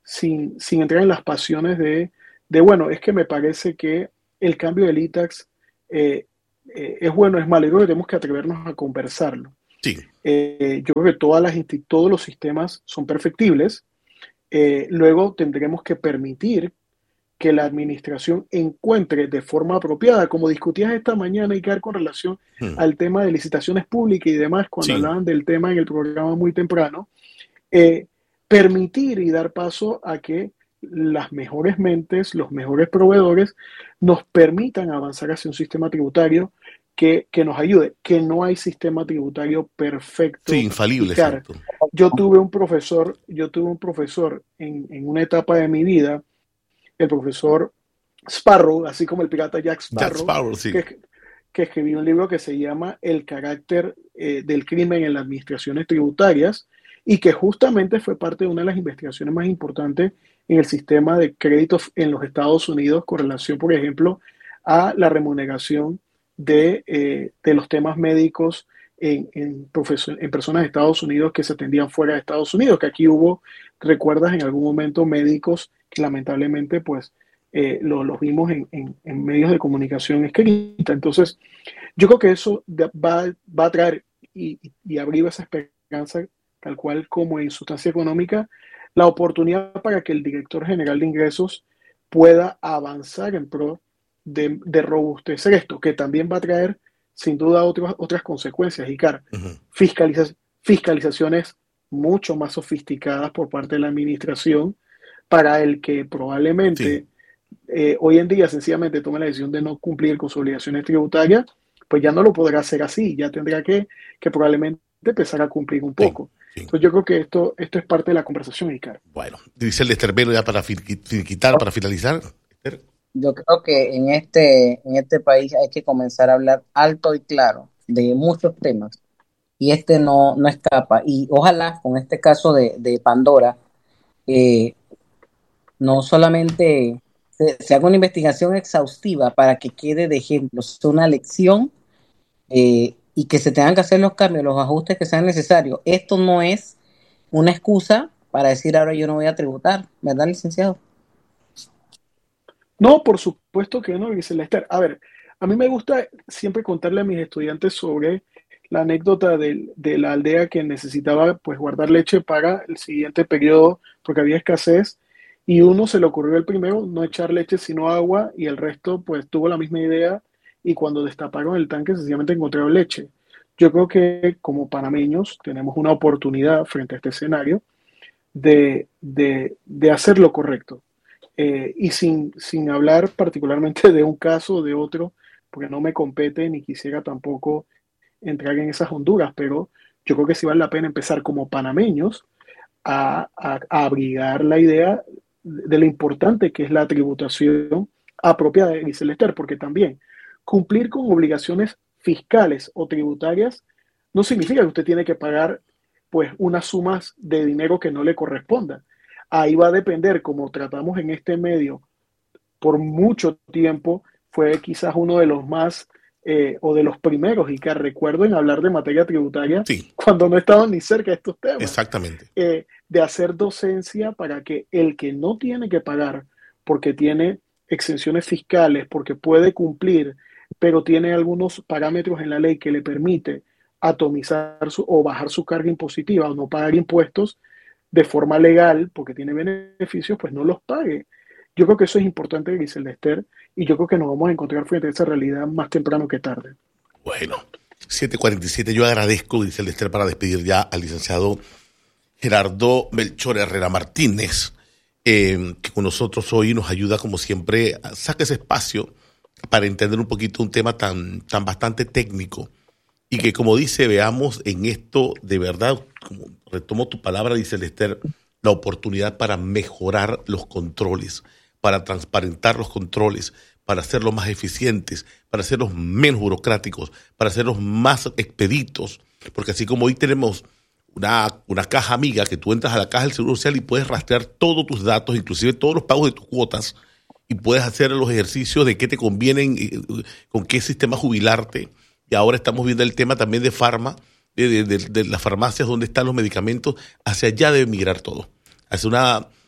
sin, sin entrar en las pasiones de, de, bueno, es que me parece que el cambio del I-Tax eh, eh, es bueno, es malo. Yo creo que tenemos que atrevernos a conversarlo. Sí. Eh, yo creo que todas las, todos los sistemas son perfectibles. Eh, luego tendremos que permitir que la administración encuentre de forma apropiada, como discutías esta mañana, Icar, con relación hmm. al tema de licitaciones públicas y demás, cuando sí. hablaban del tema en el programa muy temprano, eh, permitir y dar paso a que las mejores mentes, los mejores proveedores nos permitan avanzar hacia un sistema tributario que, que nos ayude, que no hay sistema tributario perfecto. Sí, infalible. Exacto. Yo tuve un profesor, yo tuve un profesor en, en una etapa de mi vida, el profesor Sparrow, así como el pirata Jack Sparrow, Jack Sparrow sí. que, que escribió un libro que se llama El carácter eh, del crimen en las administraciones tributarias, y que justamente fue parte de una de las investigaciones más importantes en el sistema de créditos en los Estados Unidos con relación, por ejemplo, a la remuneración de, eh, de los temas médicos en, en, en personas de Estados Unidos que se atendían fuera de Estados Unidos, que aquí hubo, recuerdas, en algún momento médicos que lamentablemente pues eh, lo, los vimos en, en, en medios de comunicación escrita. Entonces, yo creo que eso va, va a traer y, y abrir esa esperanza, tal cual como en sustancia económica, la oportunidad para que el director general de ingresos pueda avanzar en pro de, de robustecer esto, que también va a traer sin duda otras, otras consecuencias, Icar. Uh-huh. Fiscaliza, fiscalizaciones mucho más sofisticadas por parte de la administración, para el que probablemente sí. eh, hoy en día sencillamente tome la decisión de no cumplir con sus obligaciones tributarias, pues ya no lo podrá hacer así, ya tendrá que, que probablemente empezar a cumplir un poco. Sí. Sí. Entonces yo creo que esto, esto es parte de la conversación, Icar. Bueno, dice el Lester, ya para finiquitar, para finalizar. Yo creo que en este, en este país hay que comenzar a hablar alto y claro de muchos temas, y este no, no escapa. Y ojalá con este caso de, de Pandora, eh, no solamente se, se haga una investigación exhaustiva para que quede de ejemplo, sea una lección, eh, y que se tengan que hacer los cambios, los ajustes que sean necesarios. Esto no es una excusa para decir ahora yo no voy a tributar, ¿verdad, licenciado? No, por supuesto que no, dice Lester. A ver, a mí me gusta siempre contarle a mis estudiantes sobre la anécdota de, de la aldea que necesitaba pues guardar leche para el siguiente periodo porque había escasez, y uno se le ocurrió el primero no echar leche sino agua, y el resto pues tuvo la misma idea, y cuando destaparon el tanque sencillamente encontraron leche. Yo creo que como panameños tenemos una oportunidad frente a este escenario de, de, de hacer lo correcto. Eh, y sin, sin hablar particularmente de un caso o de otro, porque no me compete ni quisiera tampoco entrar en esas honduras, pero yo creo que sí vale la pena empezar como panameños a, a, a abrigar la idea de lo importante que es la tributación apropiada, dice Lester, porque también cumplir con obligaciones fiscales o tributarias no significa que usted tiene que pagar pues unas sumas de dinero que no le correspondan. Ahí va a depender, como tratamos en este medio por mucho tiempo, fue quizás uno de los más eh, o de los primeros, y que recuerdo en hablar de materia tributaria sí. cuando no estaban ni cerca de estos temas. Exactamente. Eh, de hacer docencia para que el que no tiene que pagar porque tiene exenciones fiscales, porque puede cumplir, pero tiene algunos parámetros en la ley que le permite atomizar su, o bajar su carga impositiva o no pagar impuestos de forma legal porque tiene beneficios, pues no los pague. Yo creo que eso es importante, dice el Lester, y yo creo que nos vamos a encontrar frente a esa realidad más temprano que tarde. Bueno, siete cuarenta y siete, yo agradezco, dice el Lester, para despedir ya al licenciado Gerardo Melchor Herrera Martínez, eh, que con nosotros hoy nos ayuda, como siempre, a sacar ese espacio para entender un poquito un tema tan, tan bastante técnico, y que, como dice, veamos en esto de verdad, como retomo tu palabra, dice Lester, la oportunidad para mejorar los controles, para transparentar los controles, para hacerlos más eficientes, para hacerlos menos burocráticos, para hacerlos más expeditos, porque así como hoy tenemos una, una caja amiga, que tú entras a la caja del Seguro Social y puedes rastrear todos tus datos, inclusive todos los pagos de tus cuotas, y puedes hacer los ejercicios de qué te conviene, con qué sistema jubilarte. Y ahora estamos viendo el tema también de farma, de, de, de, de las farmacias donde están los medicamentos. Hacia allá debe migrar todo, hacia una,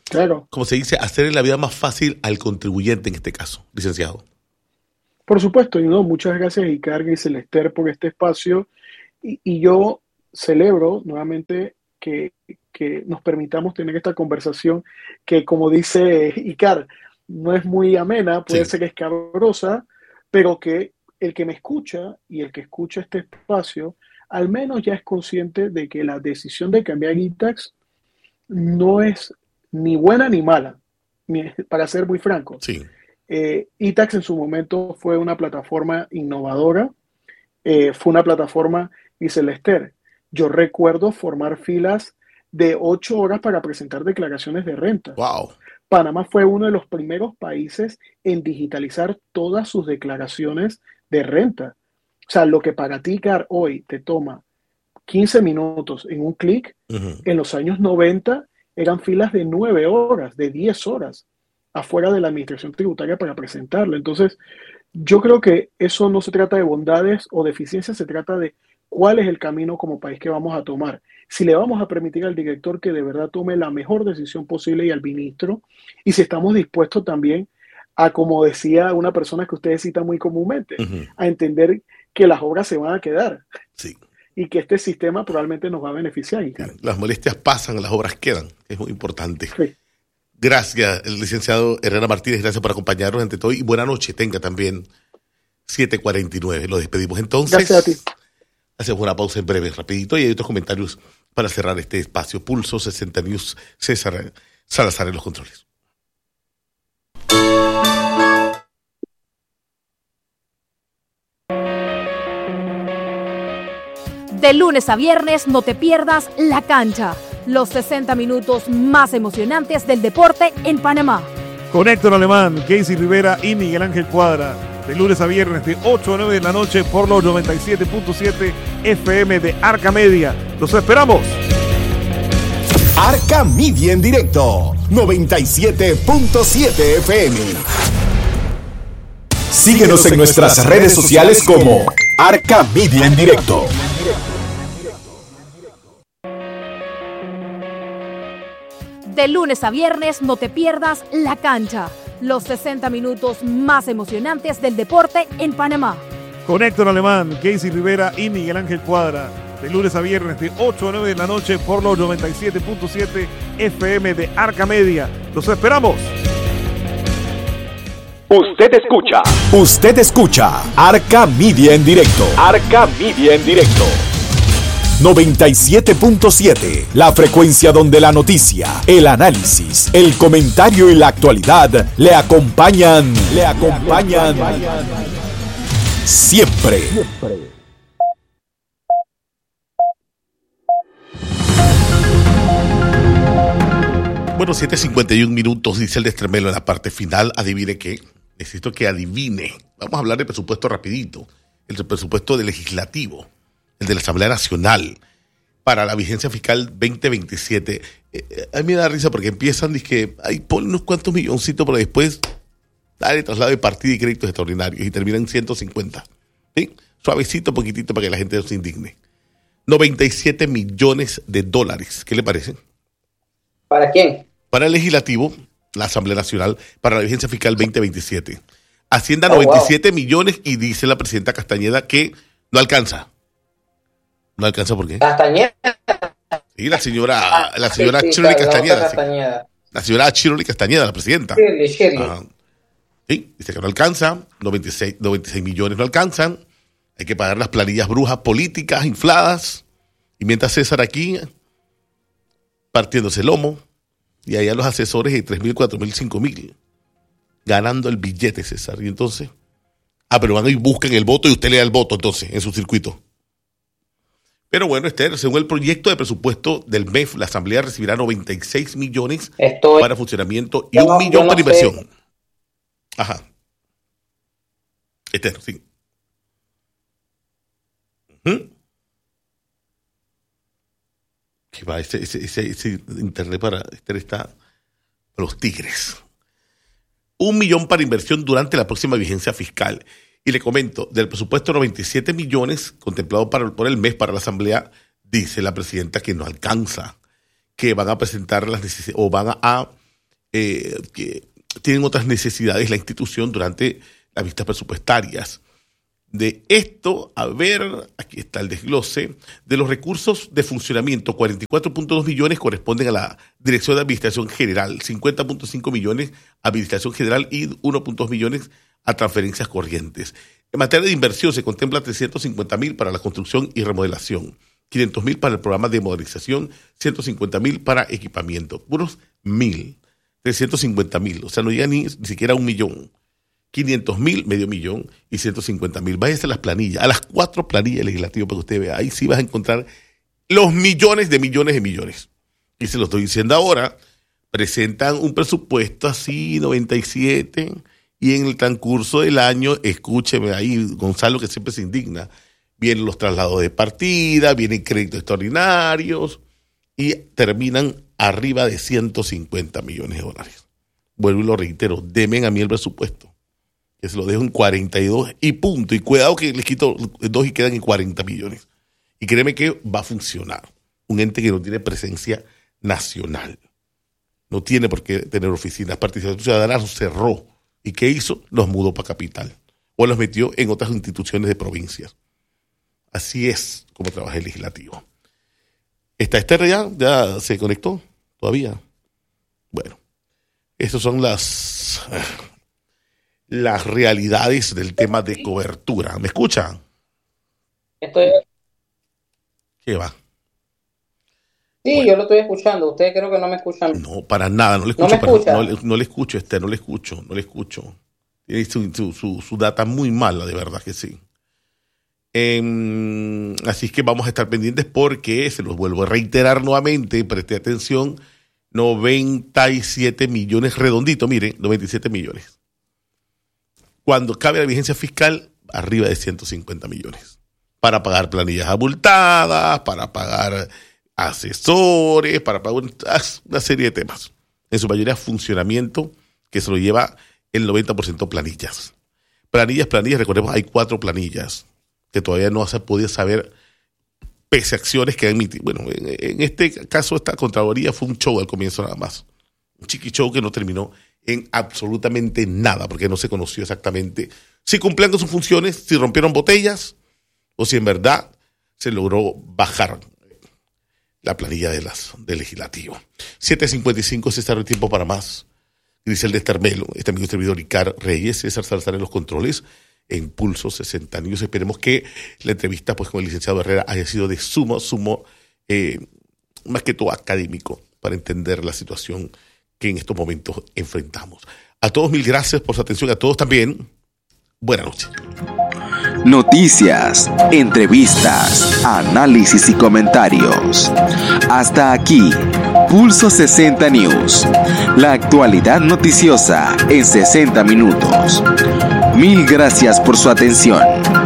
Claro. como se dice, hacer la vida más fácil al contribuyente en este caso, licenciado. Por supuesto, y no, muchas gracias Icar y Celester por este espacio. Y, y yo celebro nuevamente que, que nos permitamos tener esta conversación que, como dice Icar, no es muy amena, puede sí. ser escabrosa, pero que el que me escucha y el que escucha este espacio, al menos ya es consciente de que la decisión de cambiar e-tax no es ni buena ni mala, para ser muy franco. Sí. Eh, e-tax en su momento fue una plataforma innovadora, eh, fue una plataforma, y Celester, yo recuerdo formar filas de ocho horas para presentar declaraciones de renta. Wow. Panamá fue uno de los primeros países en digitalizar todas sus declaraciones de renta. O sea, lo que para ti, Car, hoy te toma quince minutos en un clic, uh-huh. en los años noventa eran filas de nueve horas, de diez horas, afuera de la administración tributaria para presentarlo. Entonces, yo creo que eso no se trata de bondades o deficiencias, se trata de cuál es el camino como país que vamos a tomar. Si le vamos a permitir al director que de verdad tome la mejor decisión posible y al ministro, y si estamos dispuestos también a, como decía una persona que ustedes citan muy comúnmente, uh-huh. a entender que las obras se van a quedar. Sí. Y que este sistema probablemente nos va a beneficiar. Las molestias pasan, las obras quedan. Es muy importante. Sí. Gracias, el licenciado Herrera Martínez. Gracias por acompañarnos ante todo. Y buena noche. Tenga también siete cuarenta y nueve. Lo despedimos entonces. Gracias a ti. Hacemos una pausa en breve, rapidito. Y hay otros comentarios para cerrar este espacio. Pulso sesenta News. César Salazar en los controles. De lunes a viernes no te pierdas La Cancha, los sesenta minutos más emocionantes del deporte en Panamá. Con Héctor Alemán, Casey Rivera y Miguel Ángel Cuadra. De lunes a viernes de ocho a nueve de la noche por los noventa y siete punto siete F M de Arca Media. ¡Los esperamos! Arca Media en directo, noventa y siete punto siete F M. Síguenos en nuestras redes sociales como Arca Media en directo. De lunes a viernes no te pierdas La Cancha, los sesenta minutos más emocionantes del deporte en Panamá. Con Héctor Alemán, Casey Rivera y Miguel Ángel Cuadra. De lunes a viernes de ocho a nueve de la noche por los noventa y siete punto siete F M de Arca Media. ¡Los esperamos! Usted escucha. Usted escucha Arca Media en directo. Arca Media en directo. noventa y siete punto siete, la frecuencia donde la noticia, el análisis, el comentario y la actualidad le acompañan, le acompañan, le acompañan siempre. siempre. Bueno, siete cincuenta y uno minutos, dice el destremelo en la parte final. Adivine qué. Necesito que adivine. Vamos a hablar del presupuesto rapidito. El presupuesto del legislativo. El de la Asamblea Nacional, para la vigencia fiscal veinte veintisiete. Eh, a mí me da risa porque empiezan, dizque, ahí ponen unos cuantos milloncitos, pero después dale traslado de partida y créditos extraordinarios y terminan en ciento cincuenta. ¿Sí? Suavecito, poquitito, para que la gente no se indigne. noventa y siete millones de dólares. ¿Qué le parece? ¿Para quién? Para el legislativo, la Asamblea Nacional, para la vigencia fiscal veinte veintisiete. Hacienda oh, noventa y siete wow. millones y dice la presidenta Castañeda que no alcanza. ¿No alcanza por qué? Castañeda. Sí, la señora, la señora sí, sí, Chiroli Castañeda. Castañeda. Sí. La señora Chiroli Castañeda, la presidenta. Shirley, Shirley. Ajá. Sí, dice que no alcanza, noventa y seis, noventa y seis millones no alcanzan, hay que pagar las planillas brujas políticas infladas, y mientras César aquí, partiéndose el lomo, y allá los asesores de tres mil, cuatro mil, cinco mil, ganando el billete, César. Y entonces, ah, pero van y buscan el voto y usted le da el voto, entonces, en su circuito. Pero bueno, Esther, según el proyecto de presupuesto del M E F, la Asamblea recibirá noventa y seis millones Estoy... para funcionamiento y yo un no, millón no para sé. inversión. Ajá. Esther, sí. ¿Mm? ¿Qué va? Ese, ese, ese, ese internet para Esther está para los tigres. Un millón para inversión durante la próxima vigencia fiscal. Y le comento, del presupuesto noventa y siete millones contemplado para, por el M E F para la Asamblea, dice la presidenta que no alcanza, que van a presentar las necesidades o van a, a eh, que tienen otras necesidades la institución durante las vistas presupuestarias. De esto, a ver, aquí está el desglose, de los recursos de funcionamiento, cuarenta y cuatro punto dos millones corresponden a la Dirección de Administración General, cincuenta punto cinco millones a Administración General y uno punto dos millones a transferencias corrientes. En materia de inversión se contempla trescientos cincuenta mil para la construcción y remodelación, quinientos mil para el programa de modernización, ciento cincuenta mil para equipamiento, puros mil, trescientos cincuenta mil, o sea, no llega ni, ni siquiera a un millón. quinientos mil, medio millón y ciento cincuenta mil. Váyase a las planillas, a las cuatro planillas legislativas para que usted vea. Ahí sí vas a encontrar los millones de millones de millones. Y se lo estoy diciendo ahora. Presentan un presupuesto así, noventa y siete, y en el transcurso del año, escúcheme ahí, Gonzalo, que siempre se indigna, vienen los traslados de partida, vienen créditos extraordinarios, y terminan arriba de ciento cincuenta millones de dólares. Vuelvo y lo reitero, demen a mí el presupuesto, que se lo dejo en cuarenta y dos y punto. Y cuidado que les quito dos y quedan en cuarenta millones. Y créeme que va a funcionar. Un ente que no tiene presencia nacional. No tiene por qué tener oficinas. Participación Ciudadana los cerró. ¿Y qué hizo? Los mudó para capital. O los metió en otras instituciones de provincias. Así es como trabaja el legislativo. ¿Está Esther ya? ¿Ya se conectó? ¿Todavía? Bueno. Estas son las... las realidades del tema de cobertura. ¿Me escuchan? Estoy... ¿Qué va? Sí, bueno. Yo lo estoy escuchando. Ustedes creo que no me escuchan. No, para nada. No le escucho. ¿No me para, escucha? no, le, no le escucho, Esther. No le escucho. No le escucho. Tiene su, su, su, su data muy mala, de verdad que sí. Eh, así que vamos a estar pendientes porque, se los vuelvo a reiterar nuevamente, preste atención, noventa y siete millones redondito, miren, noventa y siete millones. Cuando cabe la vigencia fiscal, arriba de ciento cincuenta millones. Para pagar planillas abultadas, para pagar asesores, para pagar una serie de temas. En su mayoría funcionamiento, que se lo lleva el noventa por ciento planillas. Planillas, planillas, recordemos, hay cuatro planillas que todavía no se ha podido saber, pese a acciones que han emitido. Bueno, en, en este caso, esta Contraloría fue un show al comienzo nada más. Un chiqui show que no terminó en absolutamente nada, porque no se conoció exactamente si cumplían con sus funciones, si rompieron botellas, o si en verdad se logró bajar la planilla de las, del legislativo. siete cincuenta y cinco, César, el tiempo para más. Griselda Estarmelo, este amigo servidor Icar Reyes, César Salazar en los controles, en Pulso sesenta News. Esperemos que la entrevista pues con el licenciado Herrera haya sido de sumo, sumo, eh, más que todo académico, para entender la situación que en estos momentos enfrentamos. A todos mil gracias por su atención, a todos también. Buenas noches. Noticias, entrevistas, análisis y comentarios. Hasta aquí, Pulso sesenta News. La actualidad noticiosa en sesenta minutos. Mil gracias por su atención.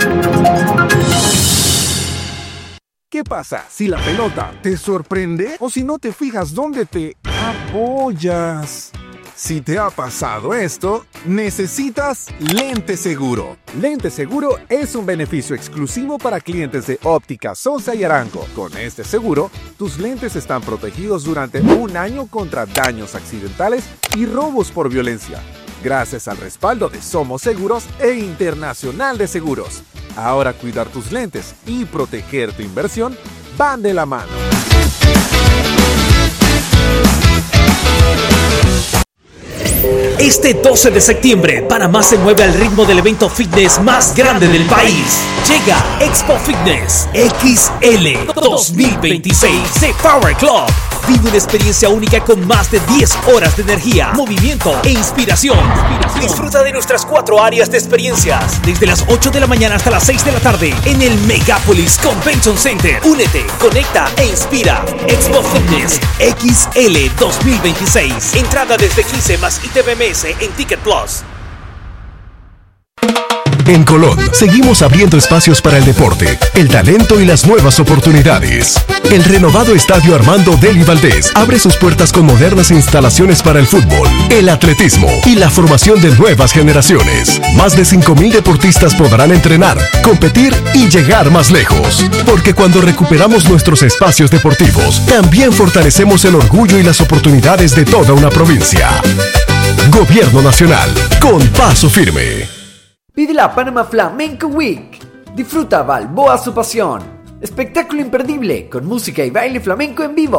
¿Qué pasa si la pelota te sorprende o si no te fijas dónde te apoyas? Si te ha pasado esto, necesitas Lente Seguro. Lente Seguro es un beneficio exclusivo para clientes de Óptica Sosa y Arango. Con este seguro, tus lentes están protegidos durante un año contra daños accidentales y robos por violencia, gracias al respaldo de Somos Seguros e Internacional de Seguros. Ahora cuidar tus lentes y proteger tu inversión van de la mano. Este doce de septiembre, Panamá se mueve al ritmo del evento fitness más grande del país. Llega Expo Fitness X L dos mil veintiséis de Power Club. Vive una experiencia única con más de diez horas de energía, movimiento e inspiración. Disfruta de nuestras cuatro áreas de experiencias, desde las ocho de la mañana hasta las seis de la tarde, en el Megapolis Convention Center. Únete, conecta e inspira. Expo Fitness X L dos mil veintiséis. Entrada desde quince más I T V M S en Ticket Plus. En Colón, seguimos abriendo espacios para el deporte, el talento y las nuevas oportunidades. El renovado Estadio Armando Deli Valdés abre sus puertas con modernas instalaciones para el fútbol, el atletismo y la formación de nuevas generaciones. Más de cinco mil deportistas podrán entrenar, competir y llegar más lejos. Porque cuando recuperamos nuestros espacios deportivos, también fortalecemos el orgullo y las oportunidades de toda una provincia. Gobierno Nacional, con paso firme. Vive la Panama Flamenco Week. Disfruta Balboa su pasión. Espectáculo imperdible con música y baile flamenco en vivo.